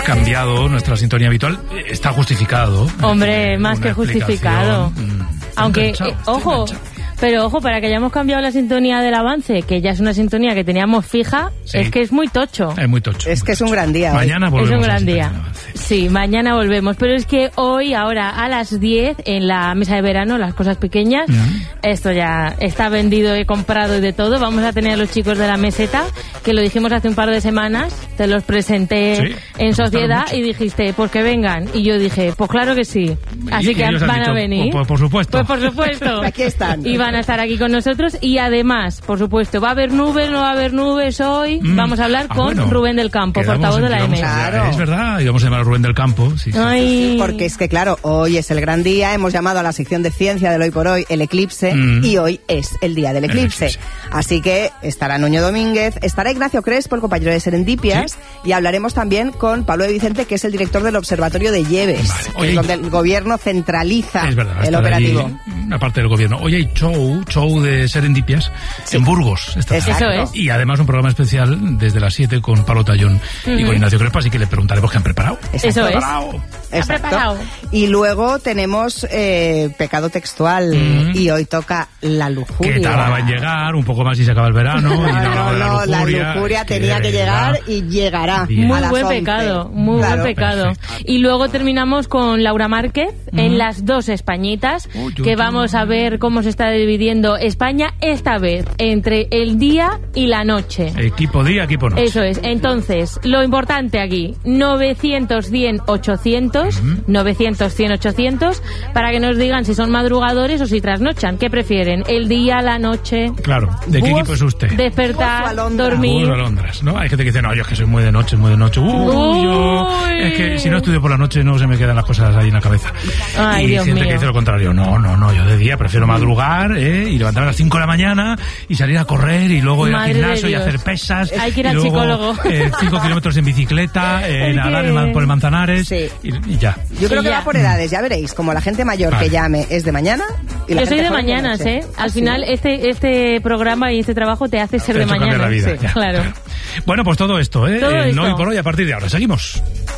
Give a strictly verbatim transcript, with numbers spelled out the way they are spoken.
cambiado nuestra sintonía habitual, está justificado. Hombre, eh, más que justificado. Mm, Aunque, eh, ojo... Pero ojo, para que hayamos cambiado la sintonía del avance, que ya es una sintonía que teníamos fija, sí. es que es muy tocho. Es muy tocho. Es muy que es tocho. un gran día. Mañana hoy. volvemos. Es un gran día. Avance. Sí, mañana volvemos. Pero es que hoy, ahora, a las diez, en la mesa de verano, las cosas pequeñas, uh-huh. esto ya está vendido, he comprado y de todo. Vamos a tener a los chicos de la meseta, que lo dijimos hace un par de semanas, te los presenté sí, en sociedad y dijiste, pues que vengan. Y yo dije, pues claro que sí. Así y, que y van dicho, a venir. Pues, por supuesto. Pues por supuesto. Aquí están. Y van a estar aquí con nosotros. Y además, por supuesto, va a haber nubes, no va a haber nubes hoy. Mm. Vamos a hablar ah, con bueno, Rubén del Campo, portavoz de la M. Claro. Es verdad, y vamos a llamar a Rubén del Campo. Sí, sí. Ay. Porque es que, claro, hoy es el gran día. Hemos llamado a la sección de ciencia del Hoy por Hoy el eclipse. Mm. Y hoy es el día del eclipse. eclipse. Así que estará Nuño Domínguez, estará Ignacio Crespo, el compañero de Serendipias. ¿Sí? Y hablaremos también con Pablo de Vicente, que es el director del Observatorio de Lleves. Vale. Oye, que es donde el gobierno centraliza es verdad, el operativo. Allí, una parte del gobierno. Hoy hay show, show de Serendipias. Sí. En Burgos. Esta Eso es. Y además un programa especial desde las siete con Pablo Tallón uh-huh. y con Ignacio Crespo, así que le preguntaremos qué han preparado. Eso es. Preparado. Exacto. Y luego tenemos eh, pecado textual uh-huh. y hoy toca la lujuria. Que tardaba en llegar, un poco más y se acaba el verano. No, y no, no, no, la lujuria, la lujuria tenía que, que llegar y llegará. Bien. Muy a buen las pecado, muy claro. buen pecado. Perfecto. Y luego terminamos con Laura Márquez uh-huh. en las dos Españitas, uy, que uy, vamos uy. a ver cómo se está dividiendo España esta vez entre el día y la noche. Equipo día, equipo noche. Eso es. Entonces, lo importante aquí, novecientos, cien, ochocientos, uh-huh. novecientos, cien, ochocientos, para que nos digan si son madrugadores o si trasnochan. ¿Qué prefieren? ¿El día, la noche? Claro. ¿De qué equipo es usted? Despertar, dormir. Bus o alondras, ¿no? Hay gente que dice, no, yo es que soy muy de noche, muy de noche. Uy, Uy. Yo, es que si no estudio por la noche no se me quedan las cosas ahí en la cabeza. Ay, y Dios gente mío. que dice lo contrario. No, no, no, yo de día prefiero madrugar ¿eh? y levantarme a las cinco de la mañana y salir a correr y luego ir al gimnasio y hacer pesas. Hay que ir al luego, psicólogo. Eh, cinco kilómetros en bicicleta, eh, nadar que... por el Manzanares sí. y, y ya. Yo creo y que ya. va por edades, ya veréis. Como la gente mayor vale. que llame es de mañana. Y la yo gente soy de mañanas, ¿eh? Al ¿sí? final este este programa y este trabajo te hace ser te de mañana. La vida, sí, claro. Bueno, pues todo esto, ¿eh? Todo eh esto. No hoy por hoy, a partir de ahora. Seguimos.